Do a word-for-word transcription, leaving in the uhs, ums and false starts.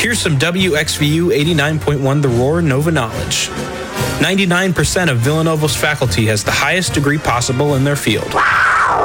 Here's some W X V U eighty-nine point one The Roar Nova knowledge. ninety-nine percent of Villanova's faculty has the highest degree possible in their field.